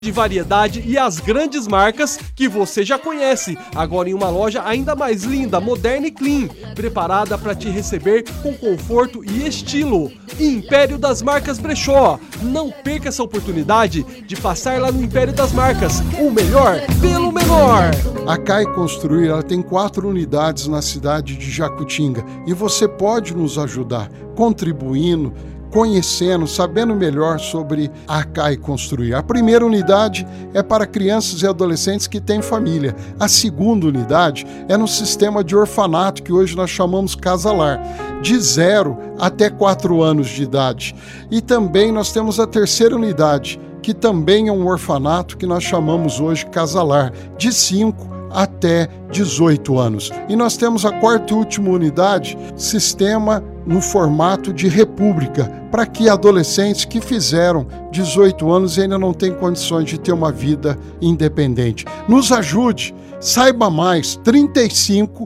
de variedade e as grandes marcas que você já conhece, agora em uma loja ainda mais linda, moderna e clean, preparada para te receber com conforto e estilo. Império das Marcas Brechó. Não perca essa oportunidade de passar lá no Império das Marcas, o melhor pelo menor. A CAI Construir, ela tem 4 unidades na cidade de Jacutinga e você pode nos ajudar contribuindo, conhecendo, sabendo melhor sobre a CAI Construir. A primeira unidade é para crianças e adolescentes que têm família. A segunda unidade é no sistema de orfanato, que hoje nós chamamos Casa Lar, de 0 até 4 anos de idade. E também nós temos a terceira unidade, que também é um orfanato, que nós chamamos hoje Casa Lar, de 5 até 18 anos. E nós temos a quarta e última unidade, sistema no formato de república, para que adolescentes que fizeram 18 anos e ainda não têm condições de ter uma vida independente. Nos ajude, saiba mais, 35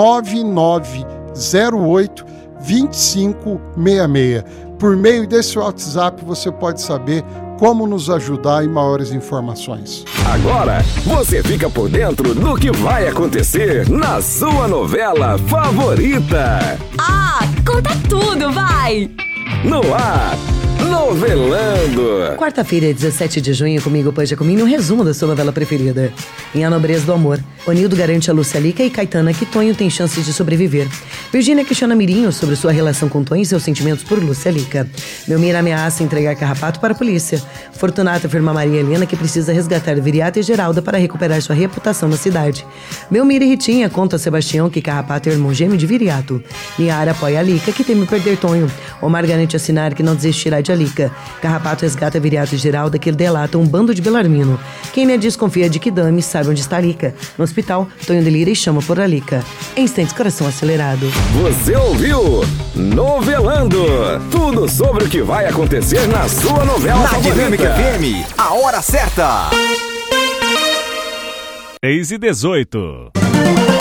9908 2566. Por meio desse WhatsApp você pode saber como nos ajudar e maiores informações. Agora você fica por dentro do que vai acontecer na sua novela favorita. Ah, conta tudo, vai! No ar, Novelando. Quarta-feira, 17 de junho, comigo, Panja Comim, um resumo da sua novela preferida. Em A Nobreza do Amor, Onildo garante a Lúcia Lica e Caetana que Tonho tem chances de sobreviver. Virgínia questiona Mirinho sobre sua relação com Tonho e seus sentimentos por Lúcia Lica. Belmira ameaça entregar Carrapato para a polícia. Fortunato afirma a Maria Helena que precisa resgatar Viriato e Geralda para recuperar sua reputação na cidade. Belmira e Ritinha contam a Sebastião que Carrapato é o irmão gêmeo de Viriato. Niara apoia a Lica, que teme perder Tonho. Omar garante a Sinara que não desistirá de Alica. Carrapato resgata Viriato e Geralda, que delatam um bando de Belarmino. Kênia desconfia de que Dami sabe onde está Alica. No hospital, Tonho delira e chama por Alica. Em instantes, coração acelerado. Você ouviu Novelando. Tudo sobre o que vai acontecer na sua novela favorita. Dinâmica FM, a hora certa. 6h18.